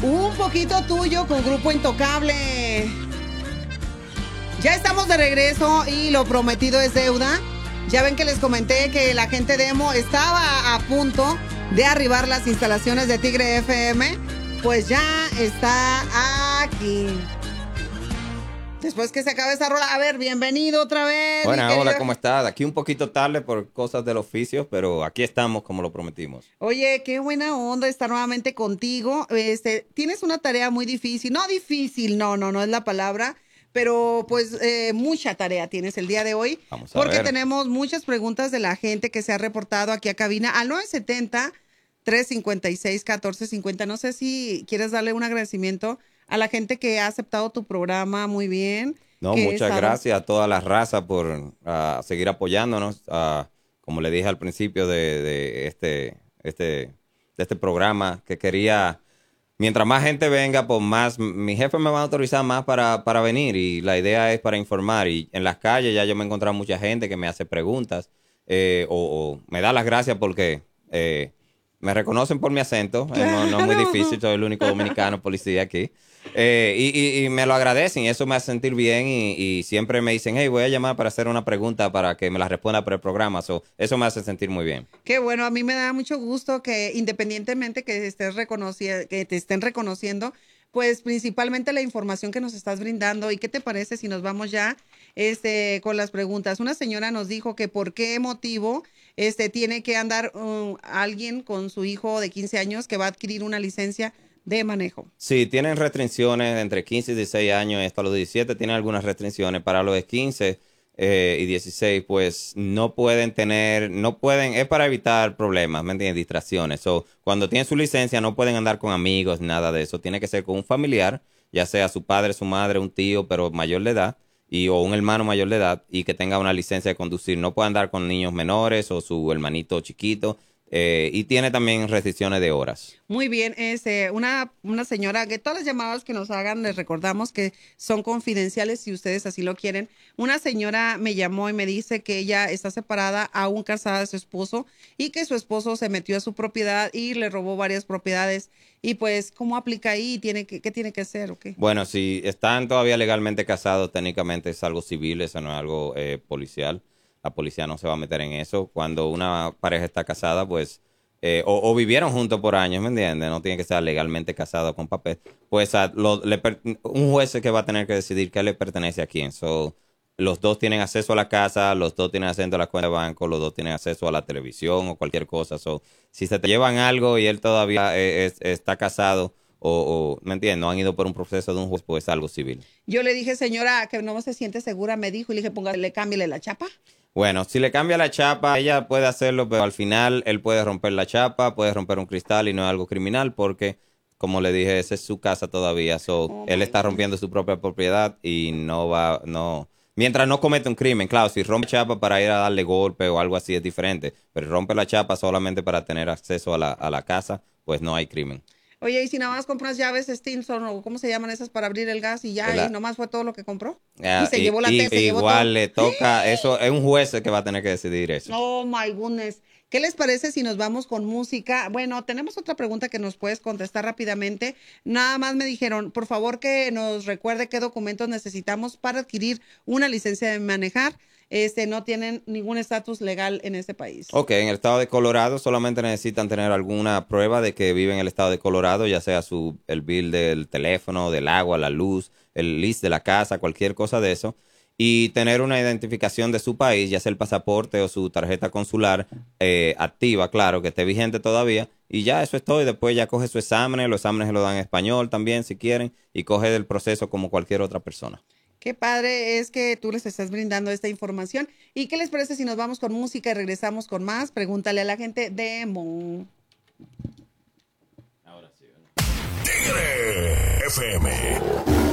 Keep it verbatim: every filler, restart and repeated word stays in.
Un poquito tuyo con Grupo Intocable. Ya estamos de regreso y lo prometido es deuda. Ya ven que les comenté que la gente de Emo estaba a punto de arribar las instalaciones de Tigre F M. Pues ya está aquí. Después que se acabe esa rola, a ver, bienvenido otra vez. Bueno, hola, ¿cómo estás? Aquí un poquito tarde por cosas del oficio, pero aquí estamos como lo prometimos. Oye, qué buena onda estar nuevamente contigo. Este, tienes una tarea muy difícil. No difícil, no, no, no es la palabra. Pero pues eh, mucha tarea tienes el día de hoy. Vamos a porque ver. tenemos muchas preguntas de la gente que se ha reportado aquí a cabina al nueve siete cero, tres cinco seis, uno cuatro cinco cero. No sé si quieres darle un agradecimiento a la gente que ha aceptado tu programa muy bien. No, muchas estado... gracias a toda la raza por uh, seguir apoyándonos. Uh, como le dije al principio de, de, este, este, de este programa, que quería, mientras más gente venga, pues más, mi jefe me va a autorizar más para, para venir y la idea es para informar. Y en las calles ya yo me he encontrado mucha gente que me hace preguntas eh, o, o me da las gracias porque... Eh, me reconocen por mi acento, claro. eh, no, no es muy difícil, soy el único dominicano policía aquí. Eh, y, y, y me lo agradecen y eso me hace sentir bien y, y siempre me dicen, hey, voy a llamar para hacer una pregunta para que me la responda por el programa. So, eso me hace sentir muy bien. Qué bueno, a mí me da mucho gusto que independientemente que, estés reconoci- que te estén reconociendo, pues principalmente la información que nos estás brindando. ¿Y qué te parece si nos vamos ya este, con las preguntas? Una señora nos dijo que por qué motivo este, tiene que andar um, alguien con su hijo de quince años que va a adquirir una licencia de manejo. Sí, tienen restricciones entre quince y dieciséis años y hasta los diecisiete tienen algunas restricciones. Para los de quince eh, y dieciséis, pues no pueden tener, no pueden, es para evitar problemas, ¿me entiendes? Distracciones. So, cuando tienen su licencia no pueden andar con amigos, nada de eso. Tiene que ser con un familiar, ya sea su padre, su madre, un tío, pero mayor de edad. Y, o un hermano mayor de edad y que tenga una licencia de conducir. No puede andar con niños menores o su hermanito chiquito. Eh, y tiene también restricciones de horas. Muy bien, es eh, una, una señora que todas las llamadas que nos hagan les recordamos que son confidenciales si ustedes así lo quieren. Una señora me llamó y me dice que ella está separada, aún casada de su esposo y que su esposo se metió a su propiedad y le robó varias propiedades. Y pues, ¿cómo aplica ahí? ¿Tiene que, ¿Qué tiene que hacer o qué? Bueno, si están todavía legalmente casados, técnicamente es algo civil, eso no es algo eh, policial. La policía no se va a meter en eso. Cuando una pareja está casada, pues, eh, o, o vivieron juntos por años, ¿me entiendes? No tiene que estar legalmente casado con papel. Pues a, lo, le, un juez es que va a tener que decidir qué le pertenece a quién. So, los dos tienen acceso a la casa, los dos tienen acceso a la cuenta de banco, los dos tienen acceso a la televisión o cualquier cosa. So, si se te llevan algo y él todavía es, es, está casado, o, o, ¿me entiendes? No han ido por un proceso de un juez, pues algo civil. Yo le dije, señora, que no se siente segura, me dijo, y le dije, póngale, cámbiale la chapa. Bueno, si le cambia la chapa, ella puede hacerlo, pero al final él puede romper la chapa, puede romper un cristal y no es algo criminal porque, como le dije, esa es su casa todavía. So, oh, él está rompiendo su propia propiedad y no va, no... Mientras no comete un crimen, claro, si rompe chapa para ir a darle golpe o algo así es diferente, pero rompe la chapa solamente para tener acceso a la, a la casa, pues no hay crimen. Oye, ¿y si nada más compras llaves Stinson o cómo se llaman esas para abrir el gas y ya, la... y nomás fue todo lo que compró? Uh, y se y, llevó la y, T, se llevó todo. Igual le toca, eso es un juez que va a tener que decidir eso. Oh, my goodness. ¿Qué les parece si nos vamos con música? Bueno, tenemos otra pregunta que nos puedes contestar rápidamente. Nada más me dijeron, por favor, que nos recuerde qué documentos necesitamos para adquirir una licencia de manejar. Este, no tienen ningún estatus legal en este país. Ok, en el estado de Colorado solamente necesitan tener alguna prueba de que viven en el estado de Colorado, ya sea su, el bill del teléfono, del agua, la luz, el list de la casa, cualquier cosa de eso. Y tener una identificación de su país, ya sea el pasaporte o su tarjeta consular eh, activa, claro, que esté vigente todavía. Y ya eso es todo. Y después ya coge su examen, los exámenes se lo dan en español también si quieren. Y coge el proceso como cualquier otra persona. Qué padre es que tú les estás brindando esta información. ¿Y qué les parece si nos vamos con música y regresamos con más? Pregúntale a la gente de Mon. Ahora sí, ¿verdad? Tigre F M.